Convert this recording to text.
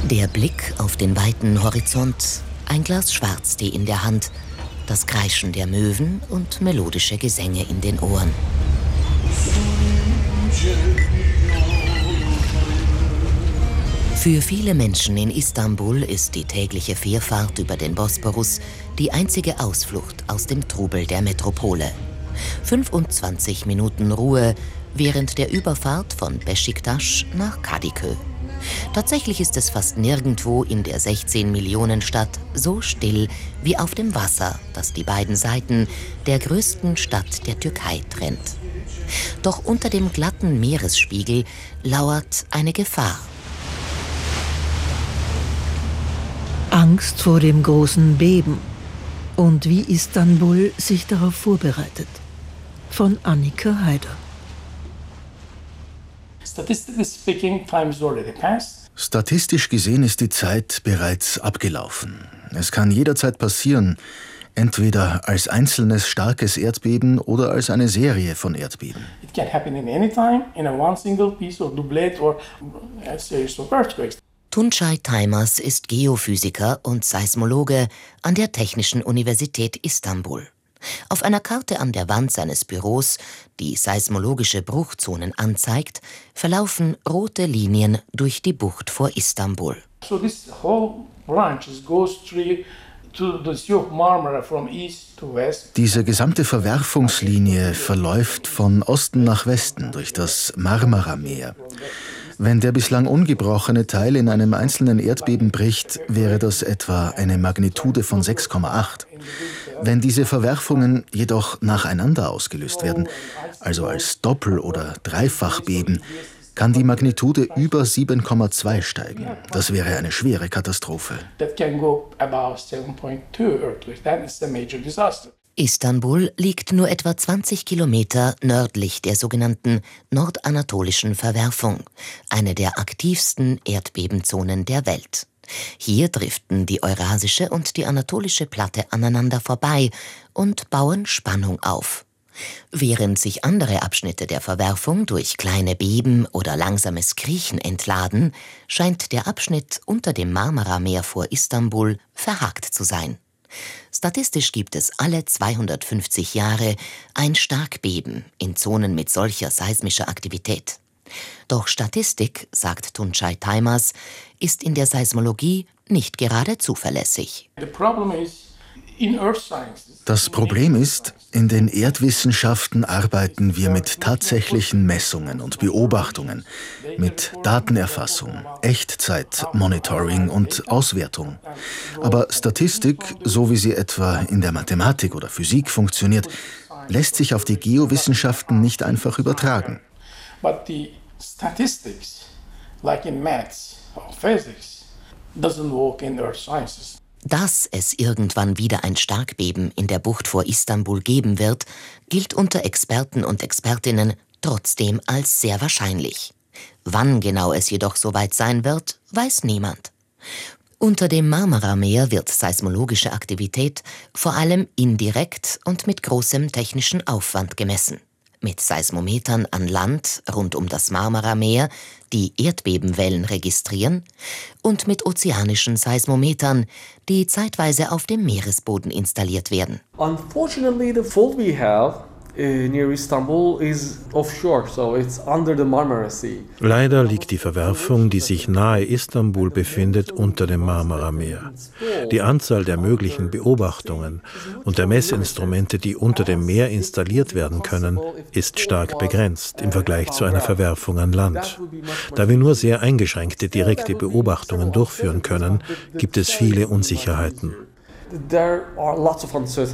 Der Blick auf den weiten Horizont, ein Glas Schwarztee in der Hand, das Kreischen der Möwen und melodische Gesänge in den Ohren. Für viele Menschen in Istanbul ist die tägliche Fährfahrt über den Bosporus die einzige Ausflucht aus dem Trubel der Metropole. 25 Minuten Ruhe während der Überfahrt von Beşiktaş nach Kadıköy. Tatsächlich ist es fast nirgendwo in der 16-Millionen-Stadt so still wie auf dem Wasser, das die beiden Seiten der größten Stadt der Türkei trennt. Doch unter dem glatten Meeresspiegel lauert eine Gefahr. Angst vor dem großen Beben und wie Istanbul sich darauf vorbereitet. Von Annika Heider. Statistisch gesehen ist die Zeit bereits abgelaufen. Es kann jederzeit passieren, entweder als einzelnes starkes Erdbeben oder als eine Serie von Erdbeben. It can happen in any time in a one single piece or doublet or a series of earthquakes. Tuncay Taymaz ist Geophysiker und Seismologe an der Technischen Universität Istanbul. Auf einer Karte an der Wand seines Büros, die seismologische Bruchzonen anzeigt, verlaufen rote Linien durch die Bucht vor Istanbul. So this whole branch goes straight to the Sea of Marmara from east to west. Diese gesamte Verwerfungslinie verläuft von Osten nach Westen durch das Marmarameer. Wenn der bislang ungebrochene Teil in einem einzelnen Erdbeben bricht, wäre das etwa eine Magnitude von 6,8. Wenn diese Verwerfungen jedoch nacheinander ausgelöst werden, also als Doppel- oder Dreifachbeben, kann die Magnitude über 7,2 steigen. Das wäre eine schwere Katastrophe. That can go about 7.2 earthquakes. That is a major disaster. Istanbul liegt nur etwa 20 Kilometer nördlich der sogenannten nordanatolischen Verwerfung, eine der aktivsten Erdbebenzonen der Welt. Hier driften die eurasische und die anatolische Platte aneinander vorbei und bauen Spannung auf. Während sich andere Abschnitte der Verwerfung durch kleine Beben oder langsames Kriechen entladen, scheint der Abschnitt unter dem Marmarameer vor Istanbul verhakt zu sein. Statistisch gibt es alle 250 Jahre ein Starkbeben in Zonen mit solcher seismischer Aktivität. Doch Statistik, sagt Tuncay Taymaz, ist in der Seismologie nicht gerade zuverlässig. Das Problem ist, in den Erdwissenschaften arbeiten wir mit tatsächlichen Messungen und Beobachtungen, mit Datenerfassung, Echtzeit-Monitoring und Auswertung. Aber Statistik, so wie sie etwa in der Mathematik oder Physik funktioniert, lässt sich auf die Geowissenschaften nicht einfach übertragen. But the statistics, like in maths or physics, doesn't work in earth sciences. Dass es irgendwann wieder ein Starkbeben in der Bucht vor Istanbul geben wird, gilt unter Experten und Expertinnen trotzdem als sehr wahrscheinlich. Wann genau es jedoch soweit sein wird, weiß niemand. Unter dem Marmarameer wird seismologische Aktivität vor allem indirekt und mit großem technischen Aufwand gemessen. Mit Seismometern an Land rund um das Marmarameer, die Erdbebenwellen registrieren, und mit ozeanischen Seismometern, die zeitweise auf dem Meeresboden installiert werden. Unfortunately, the fault we have near Istanbul is offshore, so it's under the Marmara Sea. Leider liegt die Verwerfung, die sich nahe Istanbul befindet, unter dem Marmarameer. Die Anzahl der möglichen Beobachtungen und der Messinstrumente, die unter dem Meer installiert werden können, ist stark begrenzt im Vergleich zu einer Verwerfung an Land. Da wir nur sehr eingeschränkte direkte Beobachtungen durchführen können, gibt es viele Unsicherheiten.